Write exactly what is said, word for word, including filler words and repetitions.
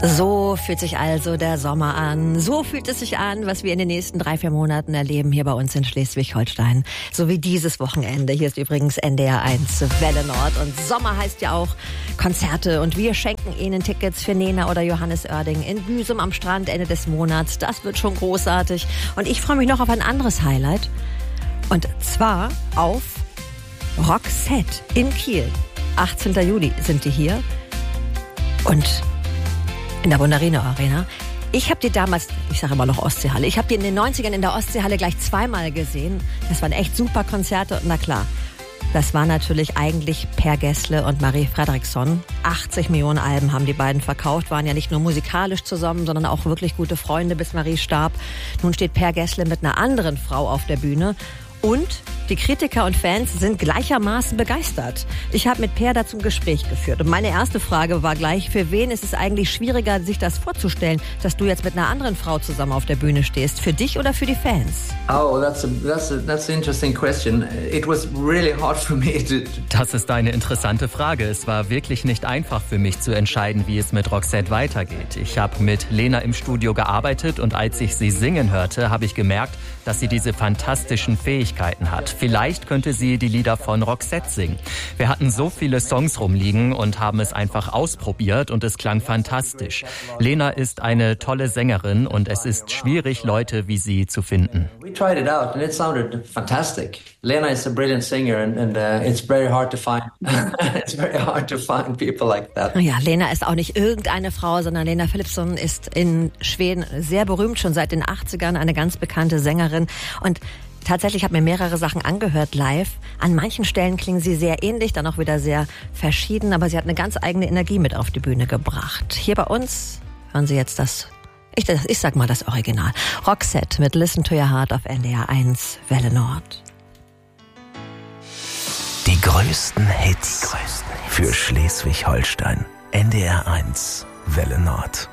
So fühlt sich also der Sommer an. So fühlt es sich an, was wir in den nächsten drei, vier Monaten erleben hier bei uns in Schleswig-Holstein. So wie dieses Wochenende. Hier ist übrigens N D R eins Welle Nord. Und Sommer heißt ja auch Konzerte. Und wir schenken Ihnen Tickets für Nena oder Johannes Oerding in Büsum am Strand Ende des Monats. Das wird schon großartig. Und ich freue mich noch auf ein anderes Highlight. Und zwar auf Roxette in Kiel. achtzehnten Juli sind die hier. Und in der Bonarino Arena. Ich habe die damals, ich sage immer noch Ostseehalle, ich habe die in den neunzigern in der Ostseehalle gleich zweimal gesehen. Das waren echt super Konzerte. Und na klar, das war natürlich eigentlich Per Gessle und Marie Fredriksson. achtzig Millionen Alben haben die beiden verkauft, waren ja nicht nur musikalisch zusammen, sondern auch wirklich gute Freunde, bis Marie starb. Nun steht Per Gessle mit einer anderen Frau auf der Bühne. Und die Kritiker und Fans sind gleichermaßen begeistert. Ich habe mit Per dazu ein Gespräch geführt. Und meine erste Frage war gleich, für wen ist es eigentlich schwieriger, sich das vorzustellen, dass du jetzt mit einer anderen Frau zusammen auf der Bühne stehst? Für dich oder für die Fans? Oh, that's a, that's a, that's an interesting question. It was really hard for me to... Das ist eine interessante Frage. Es war wirklich nicht einfach für mich zu entscheiden, wie es mit Roxette weitergeht. Ich habe mit Lena im Studio gearbeitet und als ich sie singen hörte, habe ich gemerkt, dass sie diese fantastischen Fähigkeiten hat. Vielleicht könnte sie die Lieder von Roxette singen. Wir hatten so viele Songs rumliegen und haben es einfach ausprobiert und es klang fantastisch. Lena ist eine tolle Sängerin und es ist schwierig, Leute wie sie zu finden. We tried it out and it sounded fantastic. Lena is a brilliant singer and, and uh, it's very hard to find. It's very hard to find people like that. Ja, Lena ist auch nicht irgendeine Frau, sondern Lena Philipsson ist in Schweden sehr berühmt, schon seit den achtzigern, eine ganz bekannte Sängerin. Und tatsächlich habe ich mir mehrere Sachen angehört live. An manchen Stellen klingen sie sehr ähnlich, dann auch wieder sehr verschieden, aber sie hat eine ganz eigene Energie mit auf die Bühne gebracht. Hier bei uns hören Sie jetzt das, ich, ich sag mal das Original. Roxette mit Listen to Your Heart auf N D R eins Welle Nord. Die größten Hits für Schleswig-Holstein. N D R eins Welle Nord.